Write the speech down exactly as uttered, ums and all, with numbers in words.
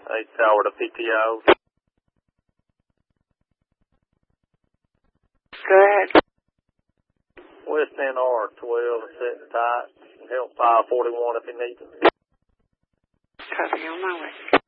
eight Tower to P T O. Go ahead. West N R twelve, sitting tight. Help five forty-one if you need it. Copy, on my way.